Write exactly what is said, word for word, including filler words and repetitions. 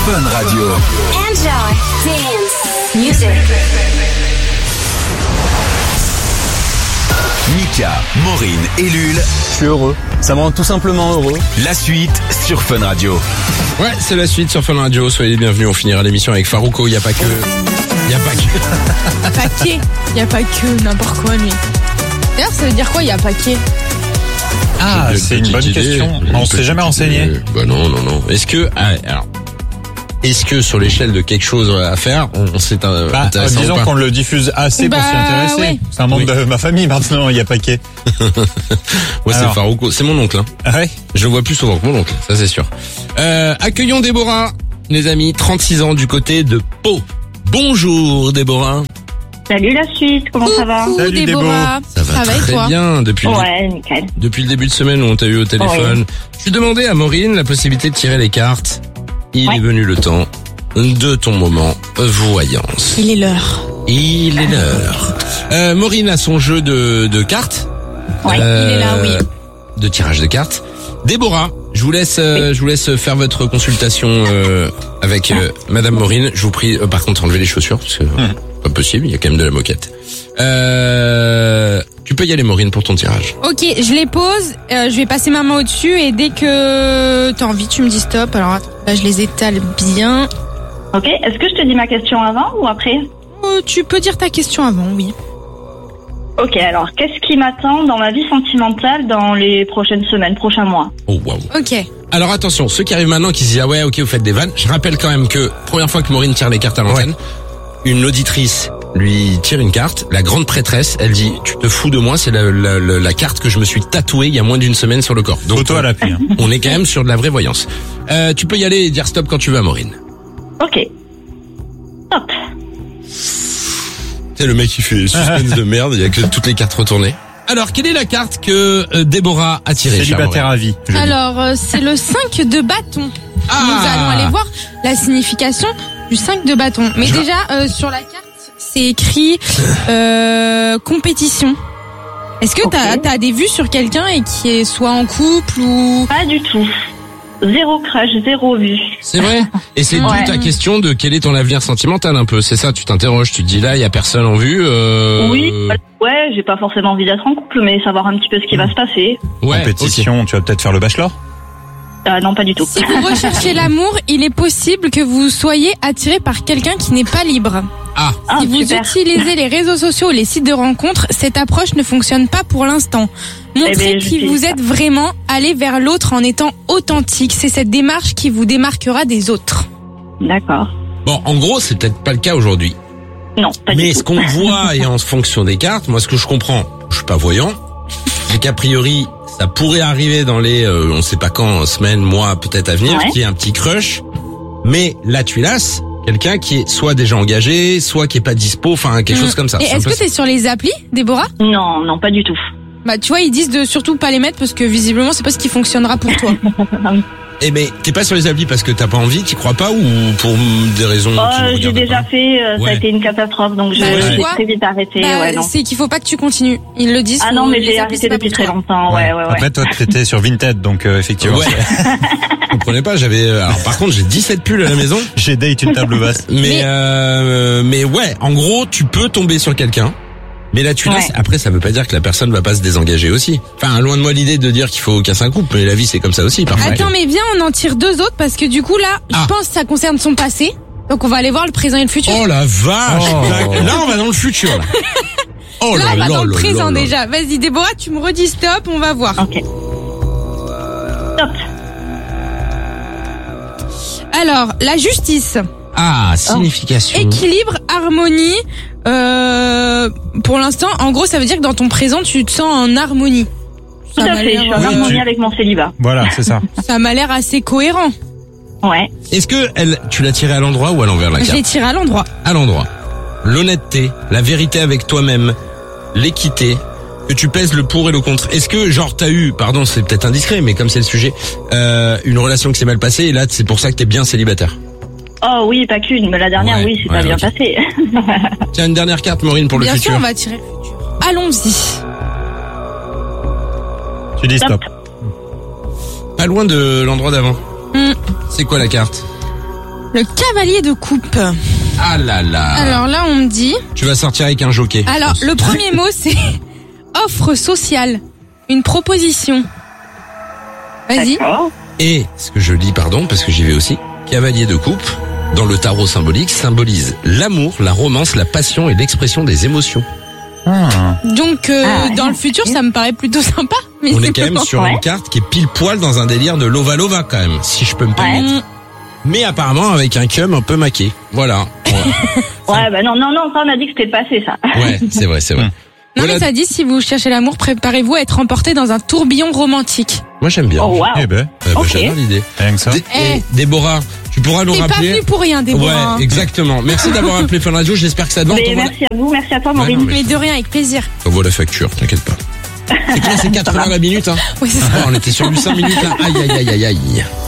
Fun Radio. Enjoy dance music. Mika, Maureen et Lul. Je suis heureux. Ça me rend tout simplement heureux. La suite sur Fun Radio. Ouais, c'est la suite sur Fun Radio. Soyez les bienvenus. On finira l'émission avec Farouko. Il n'y a pas que... Il n'y a pas que... Paquet. Il n'y a pas que n'importe quoi, lui. D'ailleurs, ça veut dire quoi, il n'y a paquet? Ah, de c'est une petite bonne idée, question. une On s'est petite jamais renseigné. idée. Bah non, non, non. Est-ce que... Ah, alors... Est-ce que sur l'échelle de quelque chose à faire, on s'est un, Bah, intéressant disons ou pas? qu'on le diffuse assez Bah, pour s'y intéresser. ouais. C'est un membre Oui. de ma famille maintenant, il y a paquet. Moi, c'est Alors. Farouko. C'est mon oncle, hein. Ah ouais. Je le vois plus souvent que mon oncle, ça c'est sûr. Euh, accueillons Déborah, les amis, trente-six ans du côté de Pau. Bonjour Déborah. Salut la suite, comment ça va? Coucou, Salut, Déborah. Ça va et très toi? bien depuis le, Ouais, nickel. depuis le début de semaine où on t'a eu au téléphone. Je demandais à Maureen la possibilité de tirer les cartes. Il Ouais. est venu le temps de ton moment voyance. Il est l'heure. Il est l'heure. Euh, Maureen a son jeu de, de cartes. Ouais, il est là, oui. De tirage de cartes. Déborah, je vous laisse, euh, je vous laisse faire votre consultation euh, avec euh, Madame Maureen. Je vous prie, euh, par contre, enlevez les chaussures parce que Hum. pas possible, il y a quand même de la moquette. Euh, tu peux y aller, Maureen, pour ton tirage. Ok, je les pose, euh, je vais passer ma main au-dessus et dès que t'as envie, tu me dis stop. Alors attends, là je les étale bien. Ok, est-ce que je te dis ma question avant ou après? Euh, tu peux dire ta question avant, oui. Ok, alors, qu'est-ce qui m'attend dans ma vie sentimentale dans les prochaines semaines, prochains mois? Oh waouh. Ok. Alors attention, ceux qui arrivent maintenant qui se disent ah ouais ok vous faites des vannes, je rappelle quand même que première fois que Maureen tire les cartes à l'antenne, une auditrice lui tire une carte, la grande prêtresse, elle dit tu te fous de moi, c'est la, la, la, la carte que je me suis tatouée il y a moins d'une semaine sur le corps. Donc Photo à l'appui. Hein. on est quand même sur de la vraie voyance. Euh, tu peux y aller et dire stop quand tu veux à Maureen. Ok. Top. C'est le mec qui fait suspense de merde, il y a que toutes les cartes retournées. Alors quelle est la carte que euh, Déborah a tirée? chère Célibataire Maureen à vie. je dis. Alors, euh, c'est le cinq de bâton. Ah. Nous allons aller voir la signification du cinq de bâton. Mais Je- déjà, euh, sur la carte, c'est écrit euh, compétition. Est-ce que Ok. t'as, t'as des vues sur quelqu'un et qui est soit en couple ou... Pas du tout. Zéro crush, zéro vue. C'est vrai. Et c'est d'où Ouais. ta question de quel est ton avenir sentimental un peu. C'est ça, tu t'interroges, tu te dis là, il y a personne en vue. Euh... Oui, bah, ouais, j'ai pas forcément envie d'être en couple, mais savoir un petit peu ce qui va se passer. Ouais, Compétition, tu vas peut-être faire le bachelor? Ah non, pas du tout. Si vous recherchez l'amour, il est possible que vous soyez attiré par quelqu'un qui n'est pas libre. ok. Ah, Ah, Si vous super. utilisez les réseaux sociaux ou les sites de rencontres, cette approche ne fonctionne pas pour l'instant. Montrez Eh ben, qui j'utilise vous ça. êtes vraiment, allez vers l'autre en étant authentique. C'est cette démarche qui vous démarquera des autres. D'accord. bon, en gros, c'est peut-être pas le cas aujourd'hui. Non, pas Mais du ce tout. qu'on voit et en fonction des cartes, moi, ce que je comprends, je suis pas voyant, c'est qu'a priori, ça pourrait arriver dans les, euh, on sait pas quand, semaines, mois, peut-être à venir, Ouais. qu'il y ait un petit crush. Mais là, tu lasses quelqu'un qui est soit déjà engagé, soit qui est pas dispo, enfin quelque chose comme ça. Et C'est un est-ce peu que t'es sur les applis, Déborah? Non, non, pas du tout. Bah, tu vois, ils disent de surtout pas les mettre parce que visiblement, c'est pas ce qui fonctionnera pour toi. Eh ben, t'es pas sur les applis parce que t'as pas envie, t'y crois pas ou pour des raisons Oh, que tu ne j'ai regardes déjà pas fait, euh, ça Ouais. a été une catastrophe, donc je- Bah, tu j'ai vois, très vite arrêté. Bah, ouais, non. c'est qu'il faut pas que tu continues. Ils le disent. Ah faut non, mais les j'ai applis, c'est arrêté pas depuis pour très toi. longtemps. Ouais, ouais, ouais. Après, toi, t'étais sur Vinted, donc euh, effectivement. Ouais. Je comprenais pas, j'avais euh, alors par contre, j'ai dix-sept pulls à la maison, J'ai date une table basse. mais Mais- euh, mais ouais, en gros, tu peux tomber sur quelqu'un. Mais là, tu laisses. Ouais. Après, ça veut pas dire que la personne va pas se désengager aussi. Enfin, loin de moi l'idée de dire qu'il faut casser un couple, mais la vie c'est comme ça aussi parfois. Attends, mais viens, on en tire deux autres parce que du coup, là, Ah. je pense que ça concerne son passé. Donc, on va aller voir le présent et le futur. Oh la vache. Oh. Là, là, on va dans le futur là. Oh là, on va là dans le là présent là là. déjà. Vas-y, Déborah, tu me redis stop, on va voir. Ok. Top. Alors, la justice, Ah, signification. équilibre, harmonie. Euh, pour l'instant, en gros, ça veut dire que dans ton présent, tu te sens en harmonie. Tout Ça à m'a fait, je suis en l'air, harmonie tu- avec mon célibat. Voilà, c'est ça. ça m'a l'air assez cohérent. Ouais. Est-ce que elle, tu l'as tiré à l'endroit ou à l'envers la Je carte? l'ai tiré à l'endroit. À l'endroit. L'honnêteté, la vérité avec toi-même, l'équité, que tu pèses le pour et le contre. Est-ce que, genre, t'as eu, pardon, c'est peut-être indiscret, mais comme c'est le sujet, euh, une relation qui s'est mal passée et là, c'est pour ça que t'es bien célibataire? Oh oui, pas qu'une, mais la dernière, Ouais, oui, c'est ouais, pas bien ok. passé. Tiens, une dernière carte, Maureen, pour le Bien futur. sûr, on va tirer le futur. Allons-y. Tu dis stop. Pas loin de l'endroit d'avant. Hmm. C'est quoi la carte? Le cavalier de coupe. Ah là là. Alors là, on me dit... Tu vas sortir avec un jockey. Alors, le premier mot, c'est offre sociale. Une proposition. Vas-y. D'accord. Et, ce que je lis, pardon, parce que j'y vais aussi, cavalier de coupe, dans le tarot symbolique, symbolise l'amour, la romance, la passion et l'expression des émotions. Ah. Donc, euh, Ah ouais. dans le futur, ça me paraît plutôt sympa. On est quand même sur Ouais. une carte qui est pile poil dans un délire de lova-lova quand même, si je peux me permettre. Mm. Mais apparemment avec un cum un peu maqué. Voilà. Ouais, Ouais, bah non, non, non, ça on a dit que c'était passé, ça. ouais c'est vrai, c'est vrai. Non, Voilà. mais ça dit, si vous cherchez l'amour, préparez-vous à être emporté dans un tourbillon romantique. Moi j'aime bien. Oh, waouh. Eh ben, Ouais, bah, Ok. j'adore l'idée. rien que ça. Dé- Eh. et Déborah, tu pourras nous T'es pas rappeler. venu pour rien, Déborah. Ouais, exactement. Merci d'avoir appelé Fun Radio. J'espère que ça te va. On Mais t'envoie la- merci à vous, merci à toi, Ouais, Maureen. non, mais- Mais de rien, avec plaisir. on t'envoie la facture, t'inquiète pas. C'est quoi, c'est quatre heures la minute, hein? Oui, c'est ça. Oh, on était sur du cinq minutes, là. Aïe, aïe, aïe, aïe, aïe.